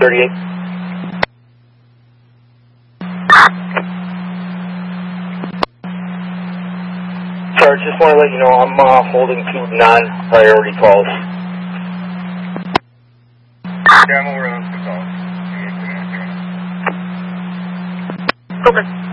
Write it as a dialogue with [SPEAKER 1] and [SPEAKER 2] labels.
[SPEAKER 1] 38. Sarge, just want to let you know I'm holding 2 non-priority calls.
[SPEAKER 2] Yeah, I'm over those 2 calls.
[SPEAKER 1] Okay.